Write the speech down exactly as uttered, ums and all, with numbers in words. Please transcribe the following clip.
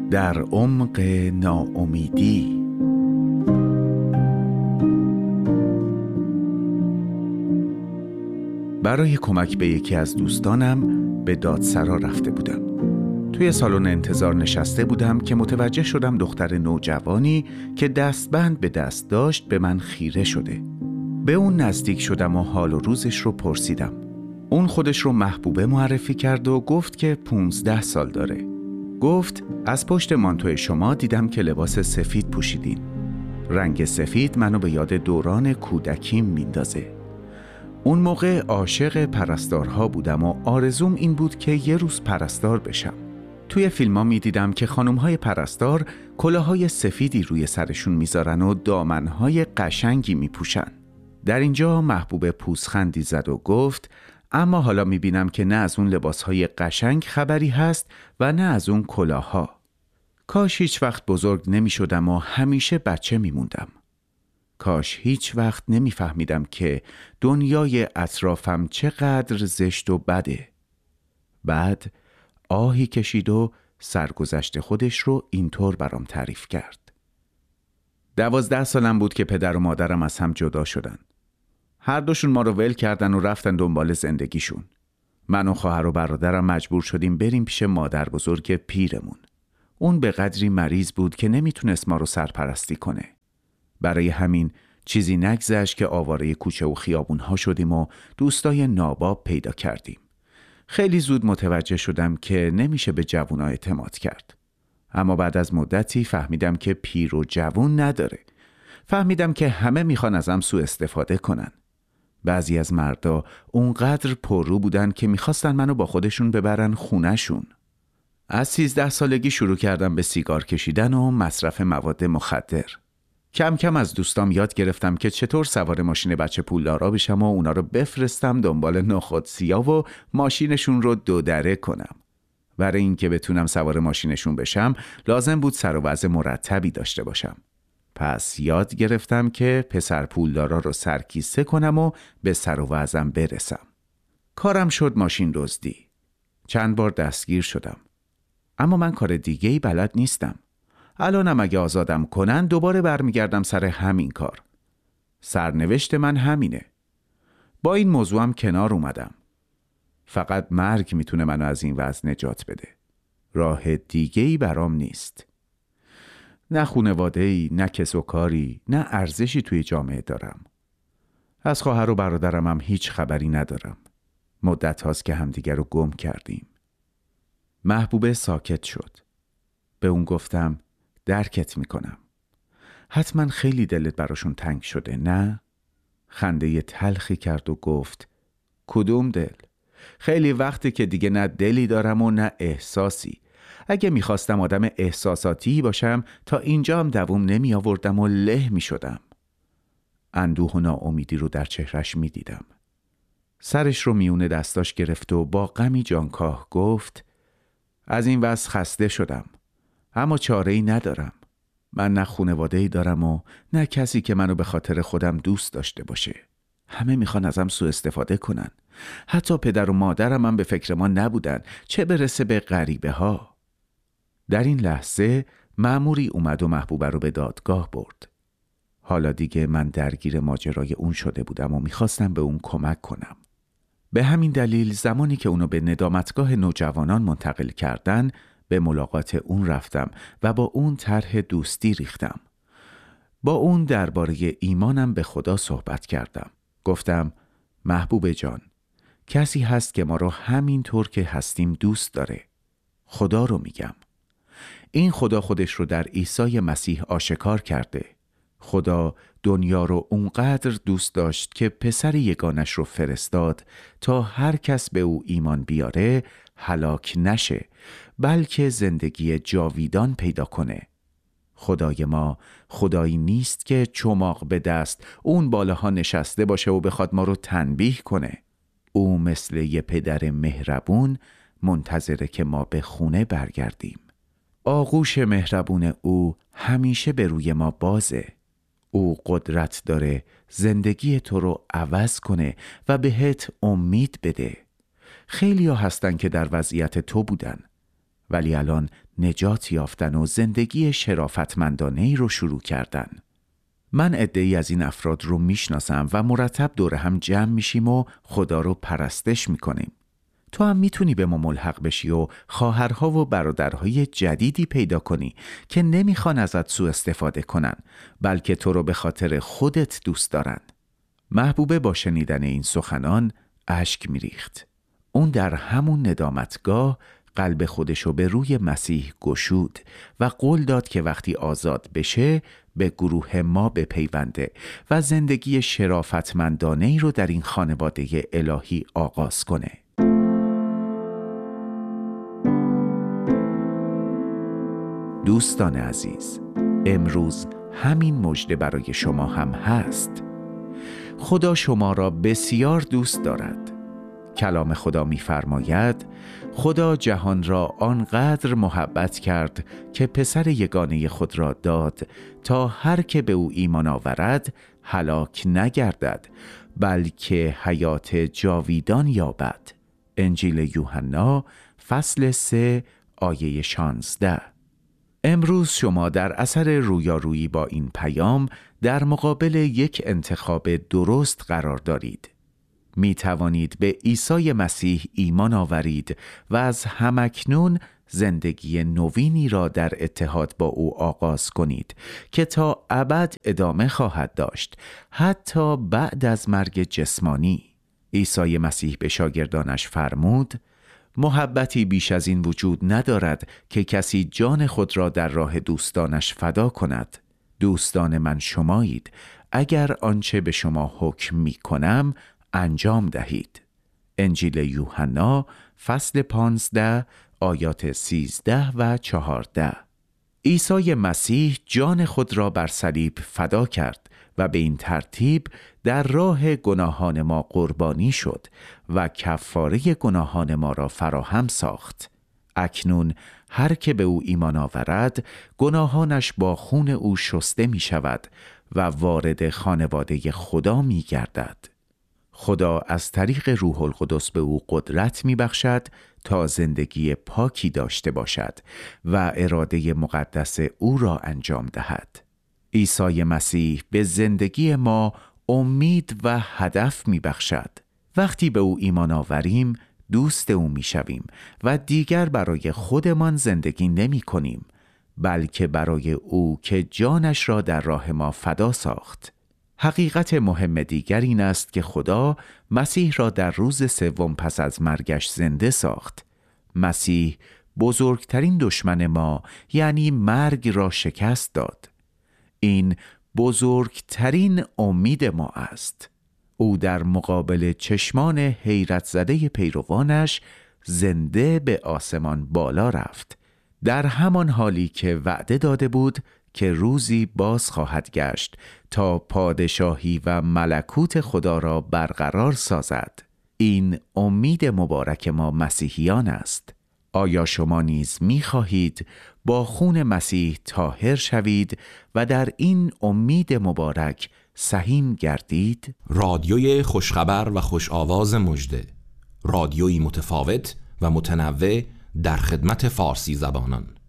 در عمق ناامیدی. برای کمک به یکی از دوستانم به دادسرا رفته بودم. توی سالن انتظار نشسته بودم که متوجه شدم دختر نوجوانی که دستبند به دست داشت به من خیره شده. به اون نزدیک شدم و حال و روزش رو پرسیدم. اون خودش رو محبوبه معرفی کرد و گفت که پونزده سال داره. گفت از پشت مانتو شما دیدم که لباس سفید پوشیدین. رنگ سفید منو به یاد دوران کودکیم میندازه. اون موقع عاشق پرستارها بودم و آرزوم این بود که یه روز پرستار بشم. توی فیلم ها می دیدم که خانم‌های پرستار کلاه‌های سفیدی روی سرشون میذارن و دامن‌های قشنگی میپوشن. در اینجا محبوب پوزخندی زد و گفت اما حالا میبینم که نه از اون لباس‌های قشنگ خبری هست و نه از اون کلاه‌ها. کاش هیچ وقت بزرگ نمیشدم و همیشه بچه میموندم. کاش هیچ وقت نمیفهمیدم که دنیای اطرافم چقدر زشت و بده. بعد آهی کشید و سرگذشت خودش رو اینطور برام تعریف کرد. دوازده سالم بود که پدر و مادرم از هم جدا شدن. هر دوشون ما رو ول کردن و رفتن دنبال زندگیشون. من و خواهر و برادرم مجبور شدیم بریم پیش مادر بزرگ پیرمون. اون به قدری مریض بود که نمیتونست ما رو سرپرستی کنه. برای همین چیزی نگذشت که آواره کوچه و خیابونها شدیم و دوستای ناباب پیدا کردیم. خیلی زود متوجه شدم که نمیشه به جوونا اعتماد کرد. اما بعد از مدتی فهمیدم که پیر و جوون نداره. فهمیدم که همه میخوان ازم سوء استفاده کنن. بعضی از مردا اونقدر پررو بودن که میخواستن منو با خودشون ببرن خونه‌شون. از سیزده سالگی شروع کردم به سیگار کشیدن و مصرف مواد مخدر. کم کم از دوستام یاد گرفتم که چطور سوار ماشین بچه پولدارا بشم و اونا رو بفرستم دنبال نخود سیاه و ماشینشون رو دو دره کنم. برای اینکه بتونم سوار ماشینشون بشم لازم بود سر و وضع مرتبی داشته باشم. پس یاد گرفتم که پسر پولدارا رو سرکیسه کنم و به سر و وضعم برسم. کارم شد ماشین دزدی. چند بار دستگیر شدم. اما من کار دیگه‌ای بلد نیستم. الانم اگه آزادم کنن دوباره برمیگردم سر همین کار. سرنوشت من همینه. با این موضوعم کنار اومدم. فقط مرگ میتونه منو از این وضع نجات بده. راه دیگه‌ای برام نیست. نه خانواده‌ای، نه کس و کاری، نه ارزشی توی جامعه دارم. از خواهر و برادرم هم هیچ خبری ندارم. مدت هاست که همدیگر رو گم کردیم. محبوبه ساکت شد. به اون گفتم درکت میکنم. حتما خیلی دلت براشون تنگ شده نه؟ خنده تلخی کرد و گفت کدوم دل؟ خیلی وقتی که دیگه نه دلی دارم و نه احساسی. اگه میخواستم آدم احساساتی باشم تا اینجا هم دووم نمی آوردم و له می شدم. اندوه و ناامیدی رو در چهرش می دیدم. سرش رو میونه دستاش گرفت و با غمی جانکاه گفت از این وضع خسته شدم. اما چاره‌ای ندارم. من نه خانواده‌ای دارم و نه کسی که منو به خاطر خودم دوست داشته باشه. همه میخوان ازم سوء استفاده کنن. حتی پدر و مادرم هم به فکر ما نبودن، چه برسه به غریبه ها. در این لحظه مأموری اومد و محبوبه رو به دادگاه برد. حالا دیگه من درگیر ماجرای اون شده بودم و میخواستم به اون کمک کنم. به همین دلیل زمانی که اونو به ندامتگاه نوجوانان منتقل کردن به ملاقات اون رفتم و با اون طرح دوستی ریختم. با اون درباره ایمانم به خدا صحبت کردم. گفتم محبوب جان، کسی هست که ما رو همینطور که هستیم دوست داره. خدا رو میگم. این خدا خودش رو در عیسی مسیح آشکار کرده. خدا دنیا رو اونقدر دوست داشت که پسر یگانش رو فرستاد تا هر کس به او ایمان بیاره هلاک نشه، بلکه زندگی جاویدان پیدا کنه. خدای ما خدایی نیست که چماق به دست اون بالاها نشسته باشه و بخواد ما رو تنبیه کنه. او مثل یه پدر مهربون منتظره که ما به خونه برگردیم. آغوش مهربون او همیشه به روی ما بازه. او قدرت داره زندگی تو رو عوض کنه و بهت امید بده. خیلی ها هستن که در وضعیت تو بودن ولی الان نجات یافتن و زندگی شرافتمندانه‌ای رو شروع کردن. من عده‌ای از این افراد رو میشناسم و مرتب دور هم جمع میشیم و خدا رو پرستش میکنیم. تو هم میتونی به ما ملحق بشی و خواهرها و برادرهای جدیدی پیدا کنی که نمیخوان ازت سوء استفاده کنن، بلکه تو رو به خاطر خودت دوست دارن. محبوبه با شنیدن این سخنان اشک میریخت. اون در همون ندامتگاه قلب خودشو به روی مسیح گشود و قول داد که وقتی آزاد بشه به گروه ما بپیونده و زندگی شرافتمندانه‌ای رو در این خانواده الهی آغاز کنه. دوستان عزیز، امروز همین مژده برای شما هم هست. خدا شما را بسیار دوست دارد. کلام خدا می‌فرماید خدا جهان را آنقدر محبت کرد که پسر یگانه خود را داد تا هر که به او ایمان آورد هلاک نگردد بلکه حیات جاویدان یابد. انجیل یوحنا فصل سه آیه شانزده. امروز شما در اثر رویارویی با این پیام در مقابل یک انتخاب درست قرار دارید. می توانید به عیسی مسیح ایمان آورید و از همکنون زندگی نوینی را در اتحاد با او آغاز کنید که تا ابد ادامه خواهد داشت، حتی بعد از مرگ جسمانی. عیسی مسیح به شاگردانش فرمود: محبتی بیش از این وجود ندارد که کسی جان خود را در راه دوستانش فدا کند. دوستان من شمایید اگر آنچه به شما حکم می کنم انجام دهید. انجیل یوحنا فصل پانزده آیات سیزده و چهارده. عیسی مسیح جان خود را بر صلیب فدا کرد و به این ترتیب در راه گناهان ما قربانی شد و کفاره گناهان ما را فراهم ساخت. اکنون هر که به او ایمان آورد گناهانش با خون او شسته می شود و وارد خانواده خدا می گردد. خدا از طریق روح القدس به او قدرت می بخشد تا زندگی پاکی داشته باشد و اراده مقدس او را انجام دهد. عیسی مسیح به زندگی ما امید و هدف می بخشد. وقتی به او ایمان آوریم دوست او می شویم و دیگر برای خودمان زندگی نمی کنیم، بلکه برای او که جانش را در راه ما فدا ساخت. حقیقت مهم دیگر این است که خدا مسیح را در روز سوم پس از مرگش زنده ساخت. مسیح بزرگترین دشمن ما یعنی مرگ را شکست داد. این بزرگترین امید ما است. او در مقابل چشمان حیرت زده پیروانش زنده به آسمان بالا رفت، در همان حالی که وعده داده بود که روزی باز خواهد گشت تا پادشاهی و ملکوت خدا را برقرار سازد. این امید مبارک ما مسیحیان است. آیا شما نیز می خواهید با خون مسیح طاهر شوید و در این امید مبارک سهیم گردید؟ رادیوی خوشخبر و خوش آواز مژده، رادیویی متفاوت و متنوع در خدمت فارسی زبانان.